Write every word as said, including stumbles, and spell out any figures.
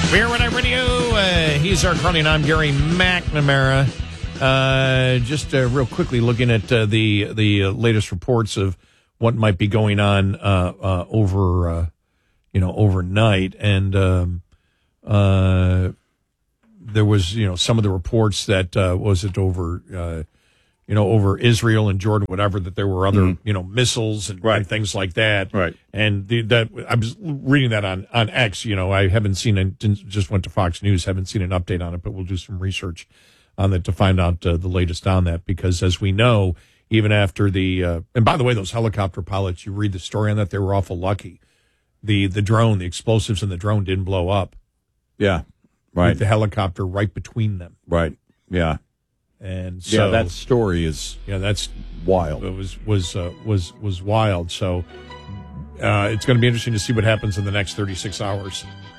Beer When I Radio. Uh, he's our Carly, and I'm Gary McNamara. Uh, just uh, real quickly looking at uh, the the uh, latest reports of what might be going on uh, uh, over uh, you know overnight, and um, uh, there was you know some of the reports that uh, was it over uh, you know over Israel and Jordan, whatever, that there were other mm-hmm. you know missiles and, right. and things like that, right? And the, that I was reading that on on X. You know, I haven't seen it. Just went to Fox News. Haven't seen an update on it, but we'll do some research on it to find out uh, the latest on that, because as we know, even after the uh, and by the way, those helicopter pilots, you read the story on that, they were awful lucky. The the drone, the explosives in the drone didn't blow up. Yeah, right. With the helicopter right between them. Right. Yeah. And so yeah, that story is yeah, that's wild. It was was uh, was was wild. So uh, it's going to be interesting to see what happens in the next thirty-six hours.